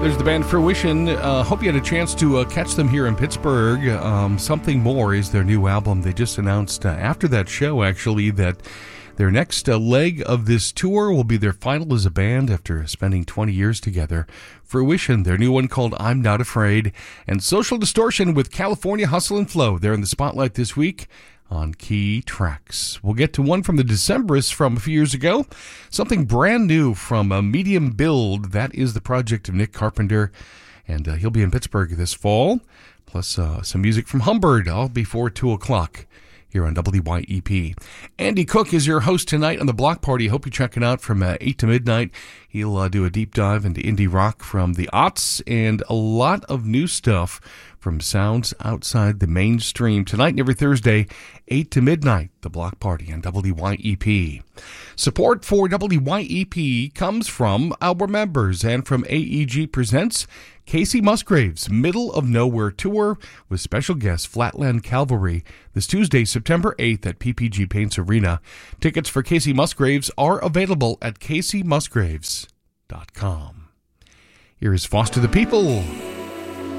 There's the band Fruition. Hope you had a chance to catch them here in Pittsburgh. Something More is their new album. They just announced after that show, actually, that their next leg of this tour will be their final as a band after spending 20 years together. Fruition, their new one called I'm Not Afraid, and Social Distortion with California Hustle and Flow. They're in the spotlight this week on Key Tracks. We'll get to one from the Decemberists from a few years ago. Something brand new from a Medium Build. That is the project of Nick Carpenter, and he'll be in Pittsburgh this fall. Plus some music from Humbird, all before 2 o'clock here on WYEP. Andy Cook is your host tonight on the Block Party. Hope you check it out from 8 to midnight. He'll do a deep dive into indie rock from the aughts and a lot of new stuff from sounds outside the mainstream. Tonight and every Thursday, 8 to midnight, the Block Party on WYEP. Support for WYEP comes from our members and from AEG Presents Casey Musgraves' Middle of Nowhere Tour with special guest Flatland Cavalry this Tuesday, September 8th at PPG Paints Arena. Tickets for Casey Musgraves are available at caseymusgraves.com. Here is Foster the People.